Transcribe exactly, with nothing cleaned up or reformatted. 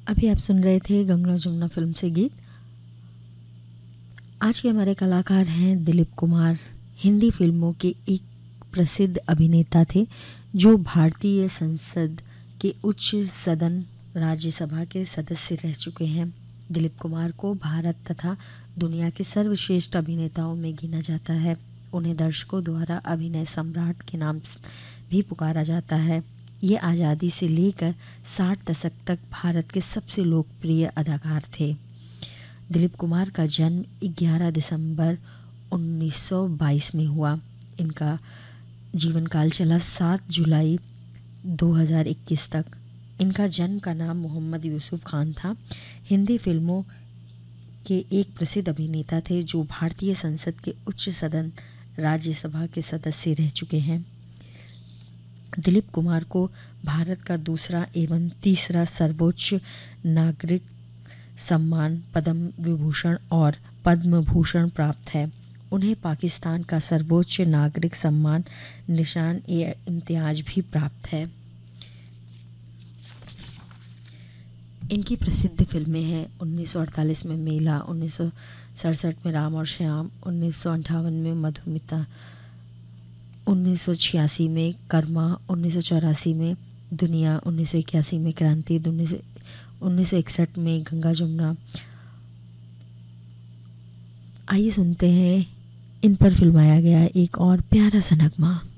अभी आप सुन रहे थे गंगा जमुना फिल्म से गीत। आज के हमारे कलाकार हैं दिलीप कुमार। हिंदी फिल्मों के एक प्रसिद्ध अभिनेता थे जो भारतीय संसद के उच्च सदन राज्यसभा के सदस्य रह चुके हैं। दिलीप कुमार को भारत तथा दुनिया के सर्वश्रेष्ठ अभिनेताओं में गिना जाता है। उन्हें दर्शकों द्वारा अभिनय सम्राट के नाम भी पुकारा जाता है। ये आज़ादी से लेकर साठ दशक तक भारत के सबसे लोकप्रिय अदाकार थे। दिलीप कुमार का जन्म ग्यारह दिसंबर उन्नीस सौ बाईस में हुआ। इनका जीवन काल चला सात जुलाई दो हज़ार इक्कीस तक। इनका जन्म का नाम मोहम्मद यूसुफ खान था। हिंदी फिल्मों के एक प्रसिद्ध अभिनेता थे जो भारतीय संसद के उच्च सदन राज्यसभा के सदस्य रह चुके हैं। दिलीप कुमार को भारत का दूसरा एवं तीसरा सर्वोच्च नागरिक सम्मान पद्म विभूषण और पद्म भूषण प्राप्त है। उन्हें पाकिस्तान का सर्वोच्च नागरिक सम्मान निशान ए इम्तियाज भी प्राप्त है। इनकी प्रसिद्ध फिल्में हैं उन्नीस सौ अड़तालीस में मेला, उन्नीस सौ सड़सठ में राम और श्याम, उन्नीस सौ अंठावन में मधुमिता, उन्नीस सौ छियासी में कर्मा, उन्नीस सौ चौरासी में दुनिया, उन्नीस सौ इक्यासी में क्रांति, उन्नीस सौ इकसठ में गंगा जमुना। आइए सुनते हैं इन पर फिल्माया गया एक और प्यारा सा नगमा।